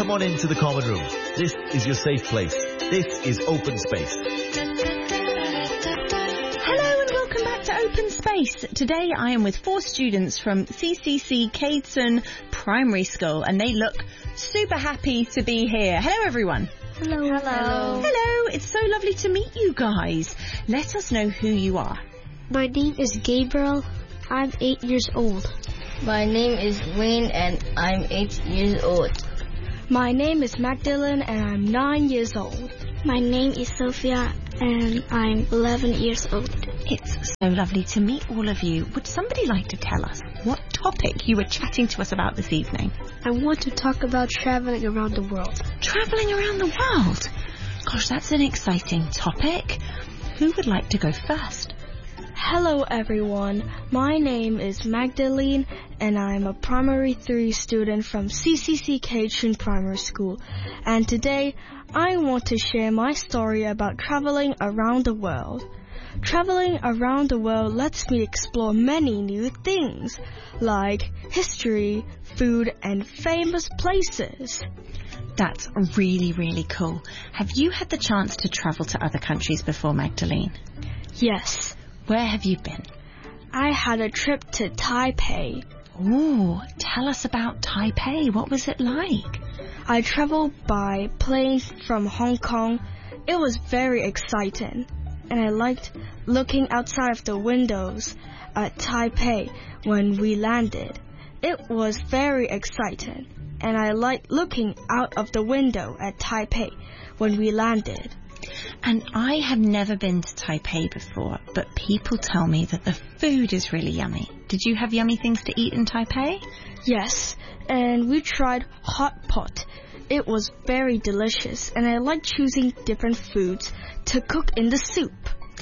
Come on into the common room. This is your safe place. This is Open Space. Hello and welcome back to Open Space. Today I am with 4 students from CCC Cadeson Primary School and they look super happy to be here. Hello everyone. Hello. Hello. Hello, it's so lovely to meet you guys. Let us know who you are. My name is Gabriel. I'm 8 years old. My name is Wayne and I'm 8 years old. My name is Magdalene and I'm 9 years old. My name is Sophia and I'm 11 years old. It's so lovely to meet all of you. Would somebody like to tell us what topic you were chatting to us about this evening? I want to talk about traveling around the world. Traveling around the world? Gosh, that's an exciting topic. Who would like to go first? Hello everyone, my name is Magdalene and I'm a Primary 3 student from CCC Cadeson Primary School. And today I want to share my story about traveling around the world. Traveling around the world lets me explore many new things, like history, food and famous places. That's really, really cool. Have you had the chance to travel to other countries before, Magdalene? Yes. Where have you been? I had a trip to Taipei. Ooh, tell us about Taipei. What was it like? I traveled by plane from Hong Kong. It was very exciting, and I liked looking outside of the windows at Taipei when we landed. It was very exciting, and I liked looking out of the window at Taipei when we landed. And I have never been to Taipei before, but people tell me that the food is really yummy. Did you have yummy things to eat in Taipei? Yes, and we tried hot pot. It was very delicious, and I like choosing different foods to cook in the soup.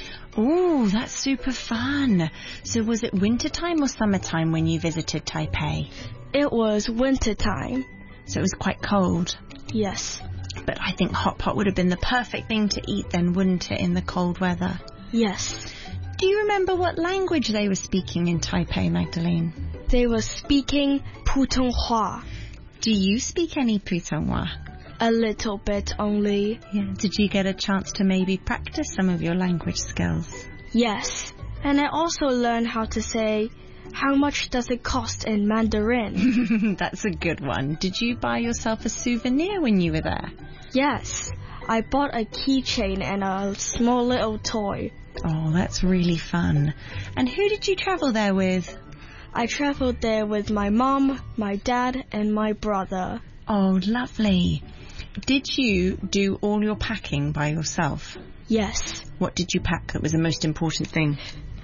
Oh, that's super fun. So was it wintertime or summertime when you visited Taipei? It was winter time. So it was quite cold? Yes. But I think hot pot would have been the perfect thing to eat then, wouldn't it, in the cold weather? Yes. Do you remember what language they were speaking in Taipei, Magdalene? They were speaking Putonghua. Do you speak any Putonghua? A little bit only. Yeah. Did you get a chance to maybe practice some of your language skills? Yes. And I also learned how to say, how much does it cost in Mandarin? That's a good one. Did you buy yourself a souvenir when you were there? Yes. I bought a keychain and a small little toy. Oh, that's really fun. And who did you travel there with? I traveled there with my mom, my dad, and my brother. Oh, lovely. Did you do all your packing by yourself? Yes. What did you pack that was the most important thing?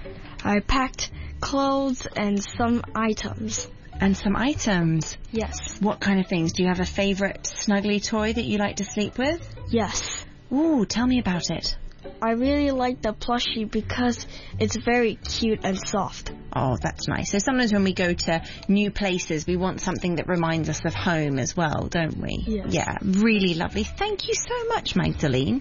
I packed clothes and some items. And some items? Yes. What kind of things? Do you have a favourite snuggly toy that you like to sleep with? Yes. Ooh, tell me about it. I really like the plushie because it's very cute and soft. Oh, that's nice. So sometimes when we go to new places, we want something that reminds us of home as well, don't we? Yes. Yeah, really lovely. Thank you so much, Magdalene.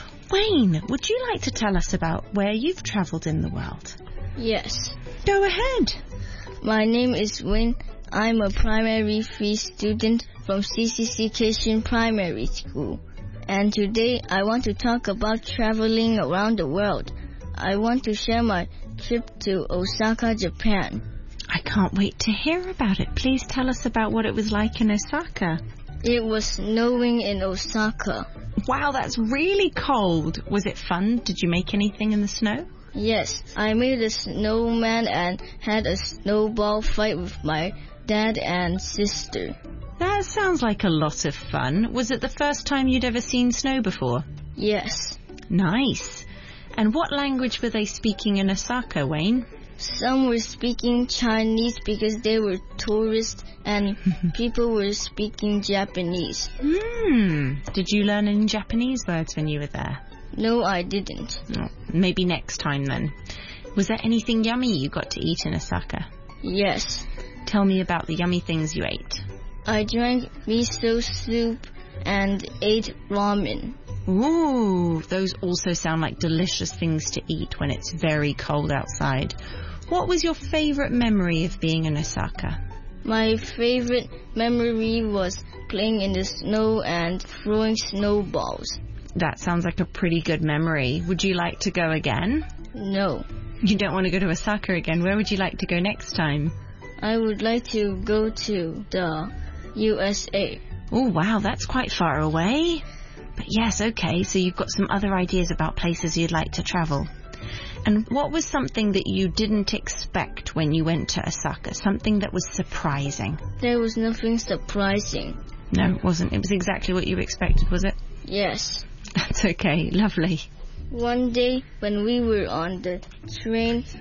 Wayne, would you like to tell us about where you've travelled in the world? Yes. Go ahead. My name is Wayne. I'm a Primary 3 student from CCC Cadeson Primary School. And today I want to talk about traveling around the world. I want to share my trip to Osaka, Japan. I can't wait to hear about it. Please tell us about what it was like in Osaka. It was snowing in Osaka. Wow, that's really cold. Was it fun? Did you make anything in the snow? Yes, I made a snowman and had a snowball fight with my dad and sister. That sounds like a lot of fun. Was it the first time you'd ever seen snow before? Yes. Nice. And what language were they speaking in Osaka, Wayne? Some were speaking Chinese because they were tourists, and people were speaking Japanese. Did you learn any Japanese words when you were there? No, I didn't. Oh, maybe next time then. Was there anything yummy you got to eat in Osaka? Yes. Tell me about the yummy things you ate. I drank miso soup and ate ramen. Ooh, those also sound like delicious things to eat when it's very cold outside. What was your favorite memory of being in Osaka? My favorite memory was playing in the snow and throwing snowballs. That sounds like a pretty good memory. Would you like to go again? No. You don't want to go to Osaka again. Where would you like to go next time? I would like to go to the USA. Oh, wow, that's quite far away. But yes, okay, so you've got some other ideas about places you'd like to travel. And what was something that you didn't expect when you went to Osaka? Something that was surprising? There was nothing surprising. No, it wasn't. It was exactly what you expected, was it? Yes. That's okay. Lovely. One day when we were on the train,